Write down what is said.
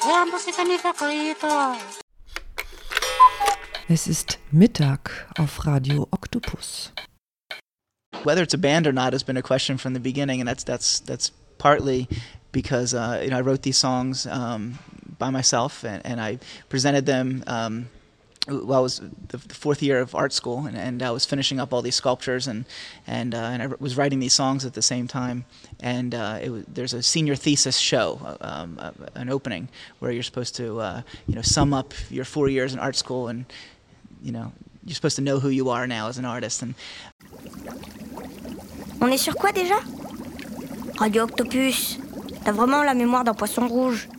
Es ist Mittag auf Radio Oktopus. Whether it's a band or not has been a question from the beginning, and that's partly because I wrote these songs by myself, and I presented them. Well, it was the fourth year of art school, and I was finishing up all these sculptures, and I was writing these songs at the same time. And there's a senior thesis show, an opening where you're supposed to sum up your 4 years in art school, and you're supposed to know who you are now as an artist. And on est sur quoi déjà? Radio Octopus. T'as vraiment la mémoire d'un poisson rouge.